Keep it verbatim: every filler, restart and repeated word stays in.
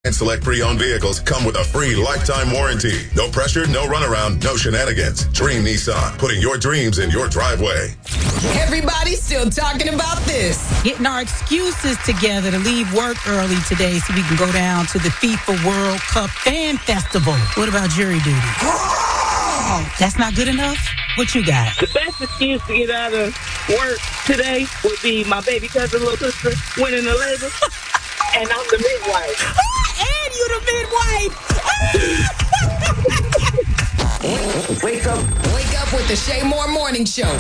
And select pre-owned vehicles come with a free lifetime warranty. No pressure, no runaround, no shenanigans. Dream Nissan, putting your dreams in your driveway. Everybody's still talking about this. Getting our excuses together to leave work early today so we can go down to the FIFA World Cup Fan Festival. What about jury duty? Oh, that's not good enough? What you got? The best excuse to get out of work today would be my baby cousin, little sister, winning the labor. And I'm the midwife. And you the midwife. Wake up. Wake up with the Shay Moore Morning Show.